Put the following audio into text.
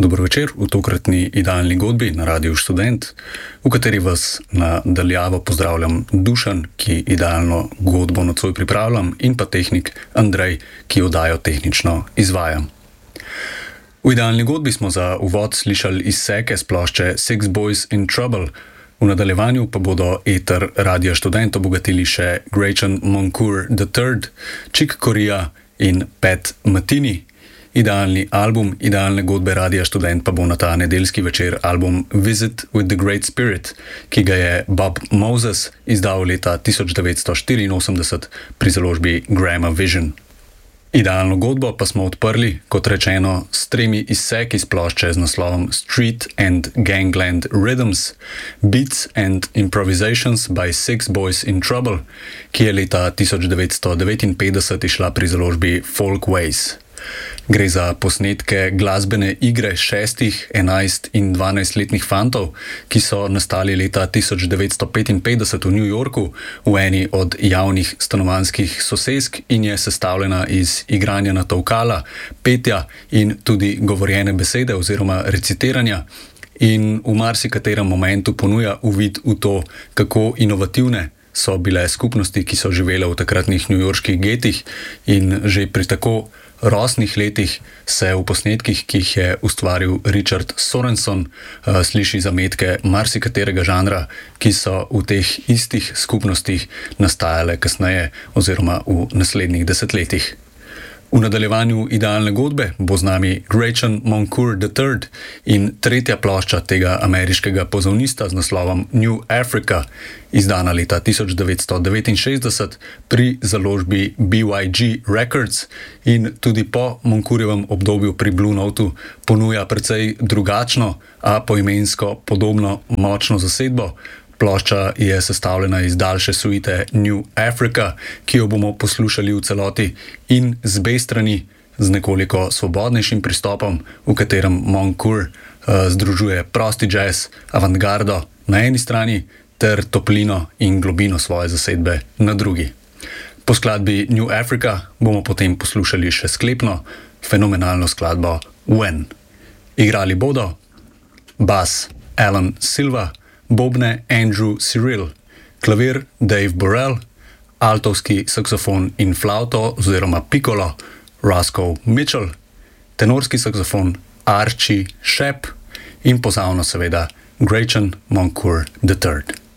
Dobro večer v tokratni idealni godbi na Radiu Študent, v kateri vas na daljavo pozdravljam Dušan, ki idealno godbo nocoj pripravljam, in pa tehnik Andrej, ki oddajo tehnično izvajam. V idealni godbi smo za uvod slišali izseke s plošče Six Boys in Trouble, v nadaljevanju pa bodo eter Radia Študent obogatili še Gretchen Moncour III, Chick Corea in Pat Metheny. Idealni album idealne godbe Radia Študent pa bo na ta nedeljski večer album Visit with the Great Spirit, ki ga je Bob Moses izdal leta 1984 pri založbi Grama Vision. Idealno godbo pa smo odprli, kot rečeno, s 3 izseki s plošče z naslovom Street and Gangland Rhythms, Beats and Improvisations by Six Boys in Trouble, ki je leta 1959 išla pri založbi Folkways. Gre za posnetke glasbene igre 6, 11 in 12-letnih fantov, ki so nastali leta 1955 v New Yorku v eni od javnih stanovanjskih sosesk in je sestavljena iz igranja na tolkala, petja in tudi govorjene besede oziroma recitiranja, in v marsikaterem momentu ponuja uvid v to, kako inovativne so bile skupnosti, ki so živele v takratnih newyorških getih, in že pri tako rosnih letih se v posnetkih, ki jih je ustvaril Richard Sorenson, sliši zametke marsikaterega žanra, ki so v teh istih skupnostih nastajale kasneje oziroma v naslednjih desetletjih. V nadaljevanju idealne godbe bo z nami Gretchen Moncour III in tretja plošča tega ameriškega pozavnista z naslovom New Africa, izdana leta 1969 pri založbi BYG Records, in tudi po Moncourjevem obdobju pri Blue Notu ponuja precej drugačno, a poimensko podobno močno zasedbo. Plošča je sestavljena iz daljše suite New Africa, ki jo bomo poslušali v celoti, in z B strani z nekoliko svobodnejšim pristopom, v katerem Moncour združuje prosti jazz, avantgardo na eni strani ter toplino in globino svoje zasedbe na drugi. Po skladbi New Africa bomo potem poslušali še sklepno, fenomenalno skladbo When. Igrali bodo bas Alan Silva, bobne Andrew Cyril, klavir Dave Burrell, altovski saksofon in flauto oziroma piccolo Roscoe Mitchell, tenorski saksofon Archie Shepp in pozavno seveda Gretchen Moncour III.